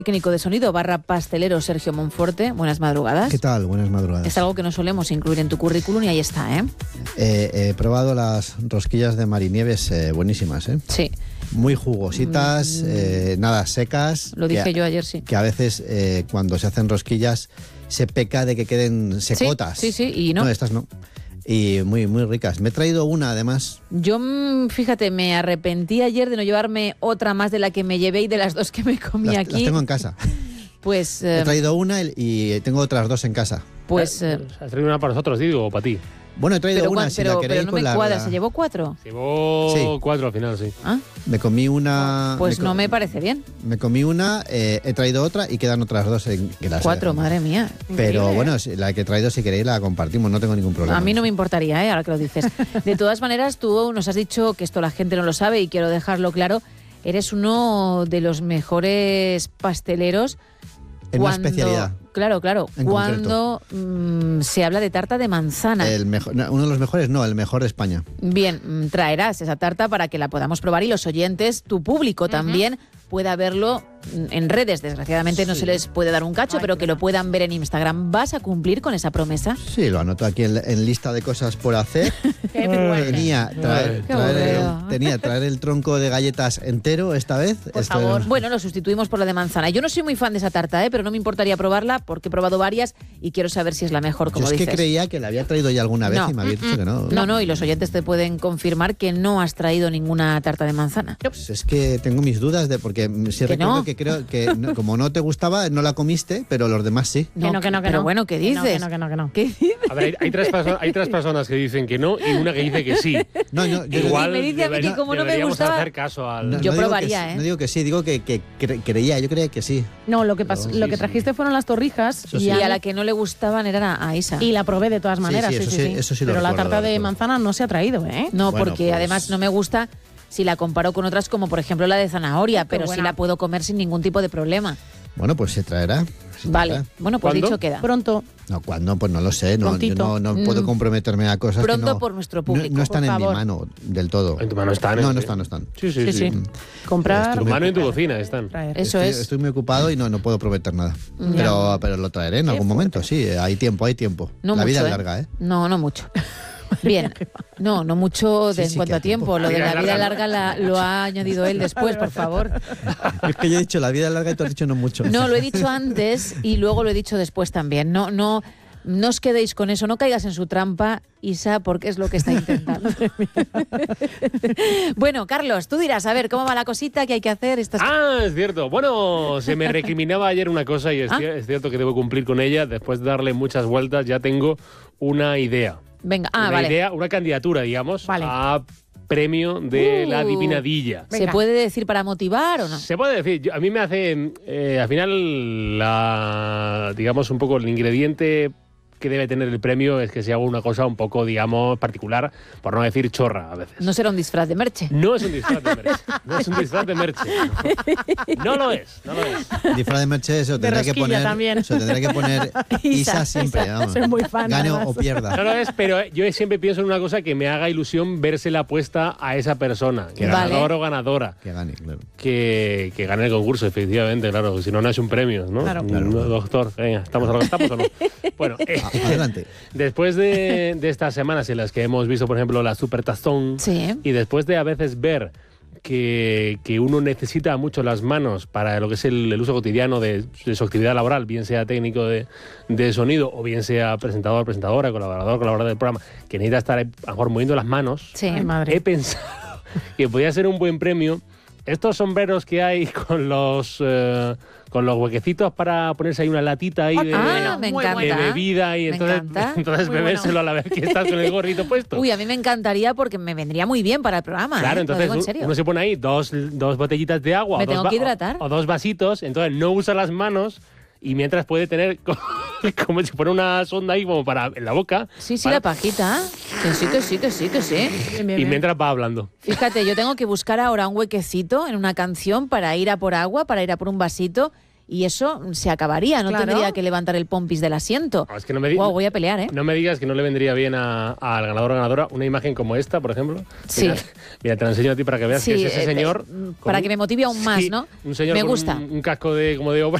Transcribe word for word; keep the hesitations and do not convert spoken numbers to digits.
Técnico de sonido barra pastelero Sergio Monforte, buenas madrugadas. ¿Qué tal? Buenas madrugadas. Es algo que no solemos incluir en tu currículum y ahí está, ¿eh? Eh, he probado las rosquillas de Marinieves, eh, buenísimas, ¿eh? Sí. Muy jugositas, mm. eh, nada secas. Lo dije que, yo ayer, sí. Que a veces eh, cuando se hacen rosquillas se peca de que queden secotas. Sí, sí, sí, y no. No, estas no. Y muy, muy ricas. Me he traído una, además. Yo, fíjate, me arrepentí ayer de no llevarme otra más de la que me llevé y de las dos que me comí las, aquí. Las tengo en casa. Pues... Eh, he traído una y tengo otras dos en casa. Pues... Eh, ¿Has traído una para nosotros, digo, o para ti? Bueno, he traído pero, una, pero, si la queréis. Pero no me la, cuadra, la... ¿se llevó cuatro? Se llevó sí. cuatro al final, sí. ¿Ah? Me comí una... Pues me no com... me parece bien. Me comí una, eh, he traído otra y quedan otras dos en que las Cuatro, madre mía. Pero Increíble. Bueno, la que he traído, si queréis, la compartimos, no tengo ningún problema. A mí no me importaría, ¿eh? Ahora que lo dices. De todas maneras, tú nos has dicho que esto la gente no lo sabe y quiero dejarlo claro. Eres uno de los mejores pasteleros. En cuando, una especialidad. Claro, claro. En cuando mmm, se habla de tarta de manzana. El mejor, no, uno de los mejores, no, el mejor de España. Bien, traerás esa tarta para que la podamos probar y los oyentes, tu público uh-huh. también, pueda verlo en redes. Desgraciadamente sí. no se les puede dar un cacho, Ay, pero que lo puedan ver en Instagram. ¿Vas a cumplir con esa promesa? Sí, lo anoto aquí en, en lista de cosas por hacer. tenía, traer, traer el, tenía traer el tronco de galletas entero esta vez. Por Esto favor. Era... Bueno, lo sustituimos por la de manzana. Yo no soy muy fan de esa tarta, ¿eh? Pero no me importaría probarla porque he probado varias y quiero saber si es la mejor, como Yo es dices. que creía que la había traído ya alguna vez no. y me había dicho que no. No, no, y los oyentes te pueden confirmar que no has traído ninguna tarta de manzana. Pues es que tengo mis dudas de porque si recuerdo no? que creo que no, como no te gustaba, no la comiste, pero los demás sí. No, que no, que no, que pero no. bueno, ¿qué dices? Que no, que no, que no. ¿Qué dices? A ver, hay, hay, tres perso- hay tres personas que dicen que no y una que dice que sí. No, no, yo Igual me dice a mí que como no me gustaba hacer caso al... no, yo no probaría, que, ¿eh? No digo que sí, digo que, que cre- creía, yo creía que sí. No, lo que pasó, pero, lo sí, que trajiste sí. fueron las torrijas y, y a, a la que no le gustaban era a Isa. Y la probé de todas maneras, sí, sí, sí, eso sí, sí, sí. Eso sí lo pero recuerdo, la tarta de recuerdo. manzana no se ha traído, ¿eh? No, bueno, porque pues... además no me gusta si la comparo con otras como por ejemplo la de zanahoria, pero sí la puedo comer sin ningún tipo de problema. Bueno, pues se traerá. Se vale, traerá. bueno, pues ¿Cuándo? dicho queda. Pronto. No, ¿cuándo? Pues no lo sé. No, yo no, no mm. puedo comprometerme a cosas Pronto que no, por nuestro público. No, no están por en favor. mi mano del todo. En tu mano están. No, ¿eh? no están, no están. Sí, sí, sí. sí. sí. Comprar. En tu mano y en tu cocina están. Traer. Eso estoy, es. Estoy muy ocupado y no, no puedo prometer nada. Ya. Pero, pero lo traeré en Qué algún fuerte. momento, sí. Hay tiempo, hay tiempo. No la mucho, vida ¿eh? es larga, ¿eh? No, no mucho. Bien, no, no mucho de, Sí, en sí, cuanto que a hay tiempo. tiempo. Lo de la vida larga, larga la, lo ha añadido él después, por favor. Es que yo he dicho la vida es larga y tú has dicho no mucho. No, lo he dicho antes y luego lo he dicho después también. No, no, no os quedéis con eso, no caigas en su trampa, Isa, porque es lo que está intentando. Bueno, Carlos, tú dirás, a ver, ¿cómo va la cosita? ¿Qué hay que hacer? Estas... Ah, es cierto. Bueno, se me recriminaba ayer una cosa y es, ¿Ah? es cierto que debo cumplir con ella. Después de darle muchas vueltas ya tengo una idea. Venga, ah, una vale. idea, una candidatura, digamos, vale. a premio de uh, la adivinadilla. ¿Se Venga. puede decir para motivar o no? Se puede decir. Yo, a mí me hace, eh, al final, la, digamos, un poco el ingrediente que debe tener el premio es que se haga una cosa un poco, digamos, particular, por no decir chorra a veces. ¿No será un disfraz de Merche? No es un disfraz de Merche. No es un disfraz de Merche. No, no lo es, no lo es. Disfraz de Merche, eso tendrá que poner. También. Eso tendrá que poner Isa, Isa siempre, Isa. vamos. Soy muy fan. Gane además. o pierda. No lo es, pero yo siempre pienso en una cosa que me haga ilusión verse la puesta a esa persona, que vale. ganador o ganadora. Que gane, claro. Que, que gane el concurso, efectivamente, claro. Si no, no es un premio, ¿no? Claro. claro. No, doctor, venga, ¿estamos a lo que estamos o no? Bueno, eh, adelante. Después de, de estas semanas en las que hemos visto, por ejemplo, la Super Tazón, sí. y después de a veces ver que, que uno necesita mucho las manos para lo que es el, el uso cotidiano de, de su actividad laboral, bien sea técnico de, de sonido o bien sea presentador, presentadora, colaborador, colaborador del programa, que necesita estar a lo mejor moviendo las manos, sí. Ay, madre. he pensado que podría ser un buen premio estos sombreros que hay con los... Eh, con los huequecitos para ponerse ahí una latita ahí de, ah, me encanta. de bebida y me entonces, entonces bebérselo bueno. a la vez que estás con el gorrito puesto. Uy, a mí me encantaría porque me vendría muy bien para el programa. Claro, ¿eh? entonces Lo digo en serio. uno se pone ahí dos, dos botellitas de agua me o, tengo dos que hidratar. O, o dos vasitos, entonces no usa las manos y mientras puede tener como, como si fuera una sonda ahí como para en la boca. Sí, sí, para... la pajita. Que sí, que sí, que sí, que sí. Bien, bien, y mientras va hablando. Fíjate, yo tengo que buscar ahora un huequecito en una canción para ir a por agua, para ir a por un vasito y eso se acabaría, no Claro. tendría que levantar el pompis del asiento. No, es que no me di- Wow, voy a pelear, ¿eh? No me digas que no le vendría bien a- al ganador o ganadora una imagen como esta, por ejemplo. Sí. Mira, mira, te la enseño a ti para que veas Sí, que es ese eh, señor. eh, con para un- que me motive aún más, sí, ¿no? Un señor Me con gusta. Un, un casco de como de ópera